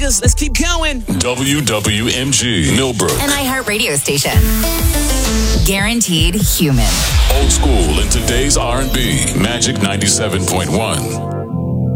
niggas. Let's keep going. WWMG, Millbrook. An iHeart radio station. Guaranteed human. Old school in today's R&B. Magic 97.1.